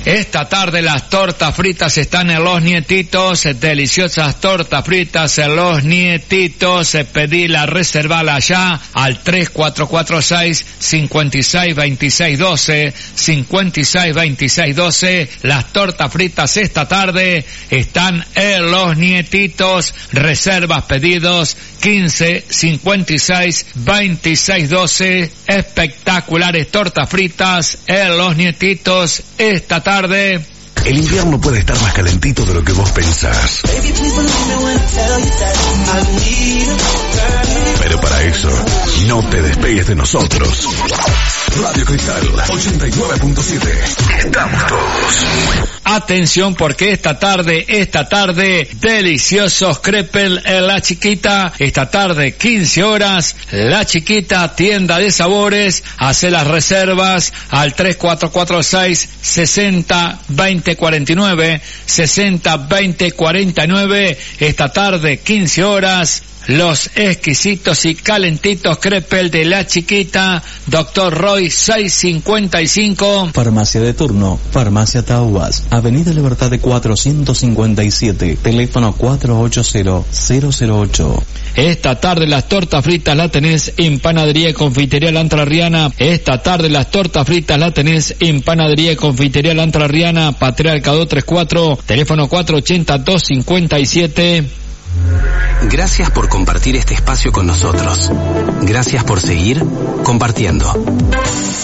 Esta tarde las tortas fritas están en Los Nietitos, deliciosas tortas fritas en Los Nietitos. Pedila, reservala ya al 3446-562612, 562612. Las tortas fritas esta tarde están en Los Nietitos. Reservas, pedidos 15562612. Espectaculares tortas fritas en Los Nietitos esta tarde. El invierno puede estar más calentito de lo que vos pensás. Pero para eso, no te despegues de nosotros. Radio Cristal 89.7. Estamos todos. Atención, porque esta tarde, deliciosos crepes en La Chiquita. Esta tarde, 15 horas, La Chiquita, tienda de sabores. Hace las reservas al 3446-602049, 602049. Esta tarde, 15 horas, los exquisitos y calentitos crepes de La Chiquita. Doctor Roy 655. Farmacia de turno, Farmacia Tauas, Avenida Libertad de 457, teléfono 480-008. Esta tarde las tortas fritas las tenés en Panadería y Confitería La Entrerriana. Esta tarde las tortas fritas las tenés en Panadería y Confitería La Entrerriana, Patriarca 234, teléfono 480-257. Gracias por compartir este espacio con nosotros. Gracias por seguir compartiendo.